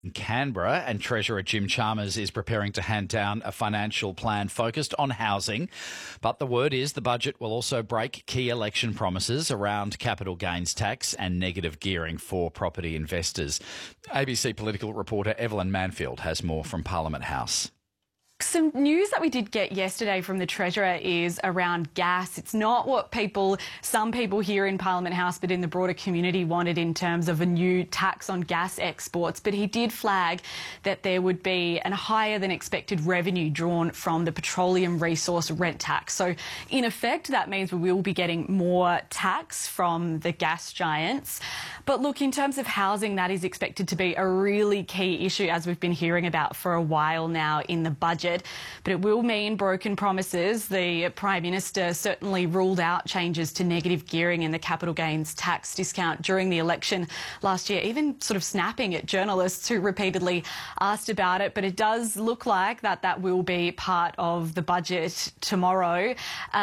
In Canberra, and Treasurer Jim Chalmers is preparing to hand down a financial plan focused on housing. But the word is the budget will also break key election promises around capital gains tax and negative gearing for property investors. ABC political reporter Evelyn Manfield has more from Parliament House. Some news that we did get yesterday from the Treasurer is around gas. It's not what some people here in Parliament House but in the broader community wanted in terms of a new tax on gas exports. But he did flag that there would be a higher than expected revenue drawn from the petroleum resource rent tax. So in effect, that means we will be getting more tax from the gas giants. But look, in terms of housing, that is expected to be a really key issue, as we've been hearing about for a while now in the budget. But it will mean broken promises. The Prime Minister certainly ruled out changes to negative gearing in the capital gains tax discount during the election last year, even sort of snapping at journalists who repeatedly asked about it. But it does look like that will be part of the budget tomorrow.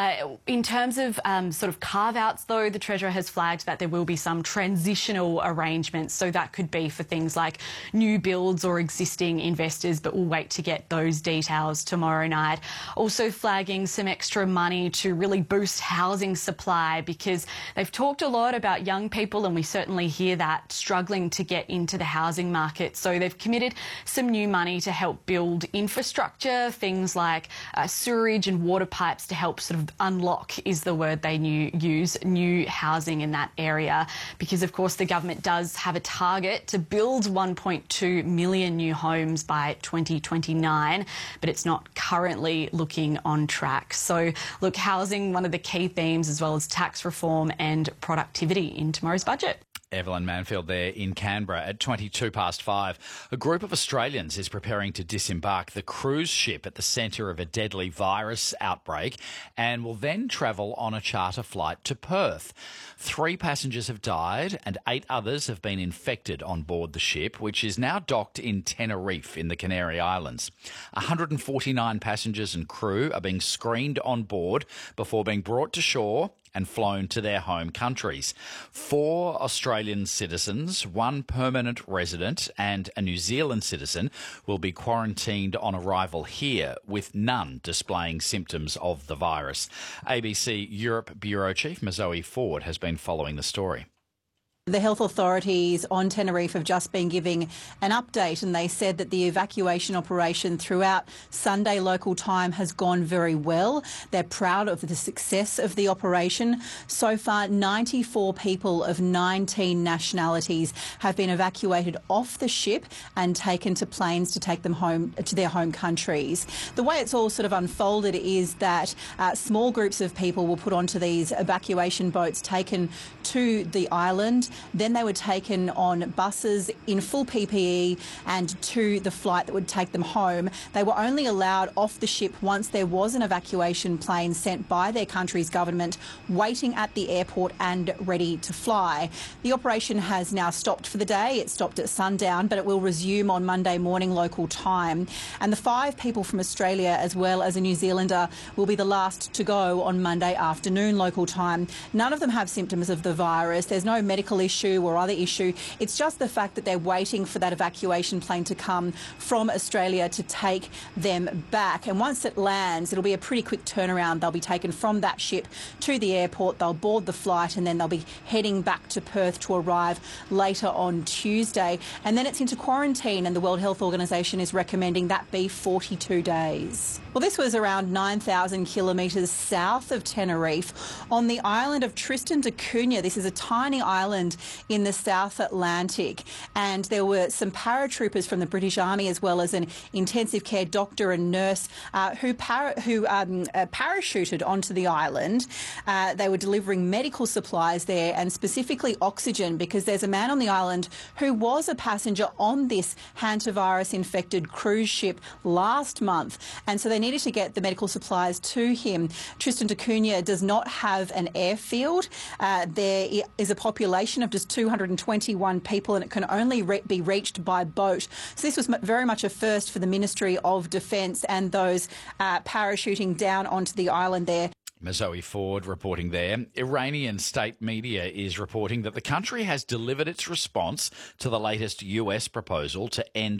In terms of sort of carve-outs, though, the Treasurer has flagged that there will be some transitional arrangements. So that could be for things like new builds or existing investors, but we'll wait to get those details tomorrow night. Also flagging some extra money to really boost housing supply, because they've talked a lot about young people, and we certainly hear that, struggling to get into the housing market. So they've committed some new money to help build infrastructure, things like sewerage and water pipes to help sort of unlock, is the word they use, new housing in that area. Because, of course, the government does have a target to build 1.2 million new homes by 2029. But it's not currently looking on track. So, look, housing, one of the key themes, as well as tax reform and productivity in tomorrow's budget. Evelyn Manfield there in Canberra at 5:22. A group of Australians is preparing to disembark the cruise ship at the centre of a deadly virus outbreak and will then travel on a charter flight to Perth. 3 passengers have died and 8 others have been infected on board the ship, which is now docked in Tenerife in the Canary Islands. 149 passengers and crew are being screened on board before being brought to shore and flown to their home countries. 4 Australian citizens, 1 permanent resident and a New Zealand citizen will be quarantined on arrival here, with none displaying symptoms of the virus. ABC Europe Bureau Chief Mazoe Ford has been following the story. The health authorities on Tenerife have just been giving an update, and they said that the evacuation operation throughout Sunday local time has gone very well. They're proud of the success of the operation. So far, 94 people of 19 nationalities have been evacuated off the ship and taken to planes to take them home to their home countries. The way it's all sort of unfolded is that small groups of people were put onto these evacuation boats, taken to the island. Then they were taken on buses in full PPE and to the flight that would take them home. They were only allowed off the ship once there was an evacuation plane sent by their country's government waiting at the airport and ready to fly. The operation has now stopped for the day. It stopped at sundown, but it will resume on Monday morning local time. And the 5 people from Australia, as well as a New Zealander, will be the last to go on Monday afternoon local time. None of them have symptoms of the virus. There's no medical issue or other issue. It's just the fact that they're waiting for that evacuation plane to come from Australia to take them back. And once it lands, it'll be a pretty quick turnaround. They'll be taken from that ship to the airport. They'll board the flight and then they'll be heading back to Perth to arrive later on Tuesday. And then it's into quarantine, and the World Health Organization is recommending that be 42 days. Well, this was around 9,000 kilometres south of Tenerife on the island of Tristan da Cunha. This is a tiny island in the South Atlantic, and there were some paratroopers from the British Army, as well as an intensive care doctor and nurse who parachuted onto the island. They were delivering medical supplies there, and specifically oxygen, because there's a man on the island who was a passenger on this hantavirus-infected cruise ship last month, and so they needed to get the medical supplies to him. Tristan da Cunha does not have an airfield. There is a population of just 221 people, and it can only be reached by boat. So this was very much a first for the Ministry of Defence and those parachuting down onto the island there. Mazoe Ford reporting there. Iranian state media is reporting that the country has delivered its response to the latest US proposal to end